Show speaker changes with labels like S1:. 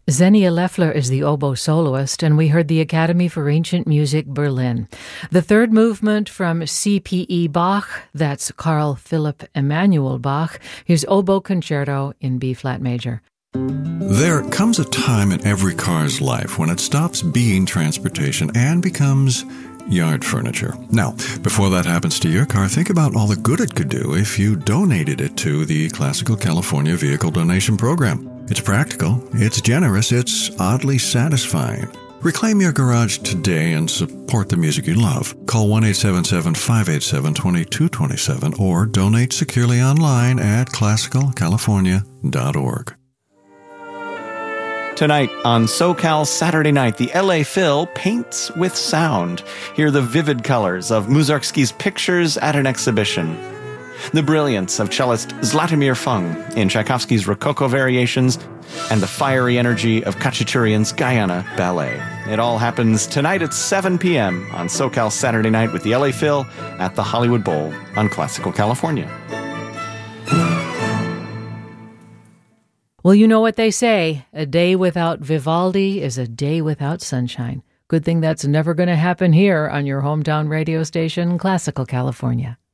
S1: Xenia Leffler is the oboe soloist, and we heard the Academy for Ancient Music, Berlin. The third movement from C.P.E. Bach, that's Carl Philipp Emanuel Bach, his oboe concerto in B-flat major.
S2: There comes a time in every car's life when it stops being transportation and becomes yard furniture. Now, before that happens to your car, think about all the good it could do if you donated it to the Classical California Vehicle Donation Program. It's practical, it's generous, it's oddly satisfying. Reclaim your garage today and support the music you love. Call 1-877-587-2227 or donate securely online at classicalcalifornia.org.
S3: Tonight on SoCal Saturday Night, the LA Phil paints with sound. Hear the vivid colors of Mussorgsky's pictures at an exhibition. The brilliance of cellist Zlatomir Fung in Tchaikovsky's Rococo Variations, and the fiery energy of Khachaturian's Guyana Ballet. It all happens tonight at 7 p.m. on SoCal Saturday Night with the LA Phil at the Hollywood Bowl on Classical California.
S1: Well, you know what they say, a day without Vivaldi is a day without sunshine. Good thing that's never going to happen here on your hometown radio station, Classical California.